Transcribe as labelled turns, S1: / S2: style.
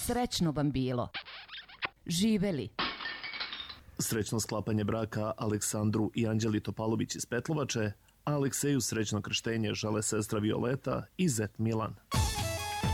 S1: Srećno vam bilo. Živeli.
S2: Srećno sklapanje braka Aleksandru i Anđeli Topalović iz Petlovače, a Alekseju srećno krštenje žele sestra Violeta i zet Milan.